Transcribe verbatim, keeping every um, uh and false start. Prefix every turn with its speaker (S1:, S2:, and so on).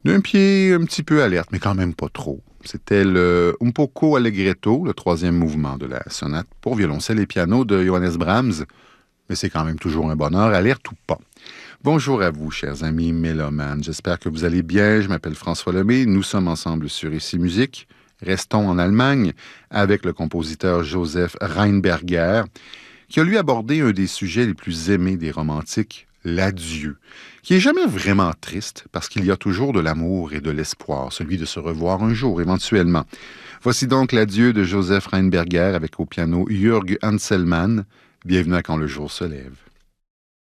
S1: D'un pied un petit peu alerte, mais quand même pas trop. C'était le Un poco allegretto, le troisième mouvement de la sonate pour violoncelle et piano de Johannes Brahms. Mais c'est quand même toujours un bonheur, alerte ou pas. Bonjour à vous, chers amis mélomanes. J'espère que vous allez bien. Je m'appelle François Lemay. Nous sommes ensemble sur Ici Musique. Restons en Allemagne avec le compositeur Joseph Rheinberger, qui a lui abordé un des sujets les plus aimés des romantiques, l'adieu, qui est jamais vraiment triste parce qu'il y a toujours de l'amour et de l'espoir, celui de se revoir un jour éventuellement. Voici donc l'adieu de Joseph Rheinberger avec au piano Jürg Anselmann. Bienvenue à Quand le jour se lève.